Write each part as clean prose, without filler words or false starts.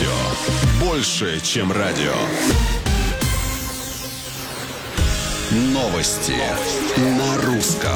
радио. Больше, чем радио. Новости на русском.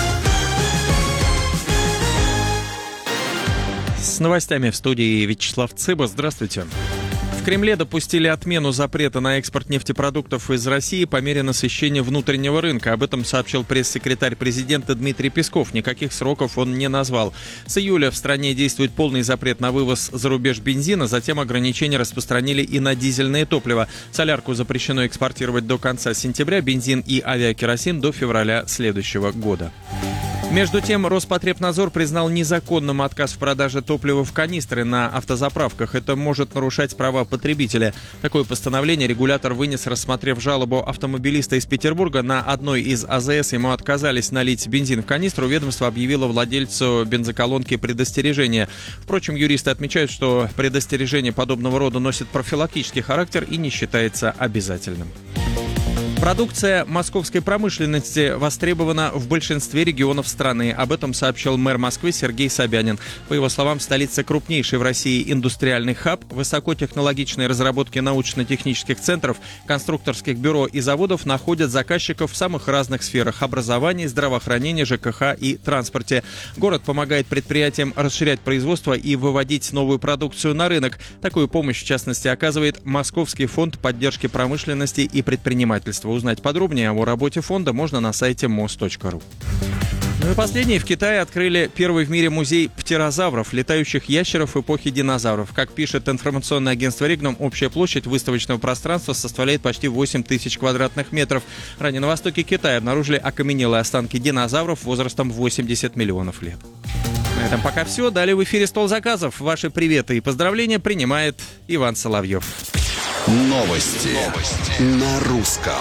С новостями в студии Вячеслав Цыба. Здравствуйте. В Кремле допустили отмену запрета на экспорт нефтепродуктов из России по мере насыщения внутреннего рынка. Об этом сообщил пресс-секретарь президента Дмитрий Песков. Никаких сроков он не назвал. С июля в стране действует полный запрет на вывоз за рубеж бензина. Затем ограничения распространили и на дизельное топливо. Солярку запрещено экспортировать до конца сентября, бензин и авиакеросин до февраля следующего года. Между тем, Роспотребнадзор признал незаконным отказ в продаже топлива в канистры на автозаправках. Это может нарушать права потребителя. Такое постановление регулятор вынес, рассмотрев жалобу автомобилиста из Петербурга. На одной из АЗС ему отказались налить бензин в канистру. Ведомство объявило владельцу бензоколонки предостережение. Впрочем, юристы отмечают, что предостережение подобного рода носит профилактический характер и не считается обязательным. Продукция московской промышленности востребована в большинстве регионов страны. Об этом сообщил мэр Москвы Сергей Собянин. По его словам, столица крупнейший в России индустриальный хаб. Высокотехнологичные разработки научно-технических центров, конструкторских бюро и заводов находят заказчиков в самых разных сферах: образовании, здравоохранении, ЖКХ и транспорте. Город помогает предприятиям расширять производство и выводить новую продукцию на рынок. Такую помощь, в частности, оказывает Московский фонд поддержки промышленности и предпринимательства. Узнать подробнее о работе фонда можно на сайте mos.ru. Ну и последнее. В Китае открыли первый в мире музей птерозавров, летающих ящеров эпохи динозавров. Как пишет информационное агентство Регнум, общая площадь выставочного пространства составляет почти 8 тысяч квадратных метров. Ранее на востоке Китая обнаружили окаменелые останки динозавров возрастом 80 миллионов лет. На этом пока все. Далее в эфире «Стол заказов». Ваши приветы и поздравления принимает Иван Соловьев. Новости на русском.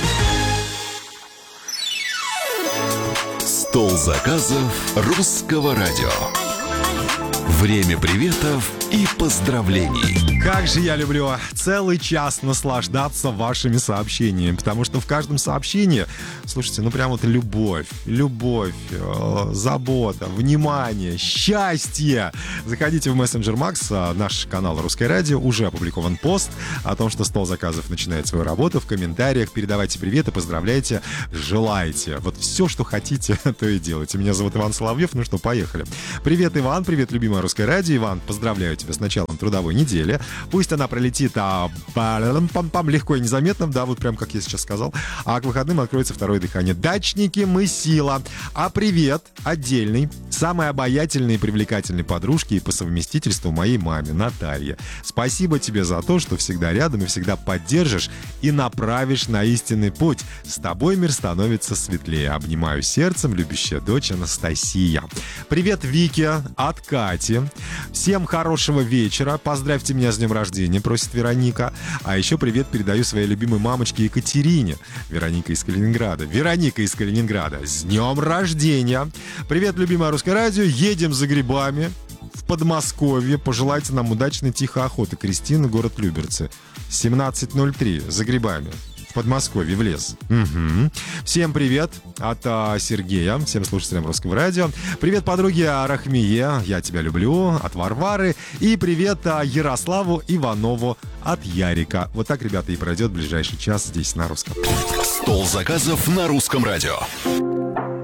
Стол заказов русского радио. Время приветов и поздравлений. Как же я люблю целый час наслаждаться вашими сообщениями, потому что в каждом сообщении, слушайте, ну прям вот любовь, забота, внимание, счастье. Заходите в Messenger Max, наш канал «Русское радио», уже опубликован пост о том, что стол заказов начинает свою работу. В комментариях передавайте приветы, поздравляйте, желайте. Вот все, что хотите, то и делайте. Меня зовут Иван Соловьев, ну что, поехали. Привет, Иван, привет, любимое «Русское радио». Иван, поздравляю тебя с началом трудовой недели. Пусть она пролетит легко и незаметно, да, вот прям как я сейчас сказал. А к выходным откроется второе дыхание. Дачники, мы сила. А привет отдельный самой обаятельной и привлекательной подружке и по совместительству моей маме Наталье. Спасибо тебе за то, что всегда рядом и всегда поддержишь и направишь на истинный путь. С тобой мир становится светлее. Обнимаю сердцем, любящая дочь Анастасия. Привет, Вике от Кати. Всем хорошего вечера. Поздравьте меня с днем рождения, просит Вероника. А еще привет передаю своей любимой мамочке Екатерине. Вероника из Калининграда. Вероника из Калининграда. С днем рождения. Привет, любимое «Русское радио». Едем за грибами в Подмосковье. Пожелайте нам удачной тихой охоты. Кристина, город Люберцы. 17:03 за грибами. В Подмосковье, в лес. Угу. Всем привет от Сергея, всем слушателям Русского радио. Привет подруге Рахмие, я тебя люблю, от Варвары. И привет Ярославу Иванову от Ярика. Вот так, ребята, и пройдет ближайший час здесь на русском. Стол заказов на русском радио.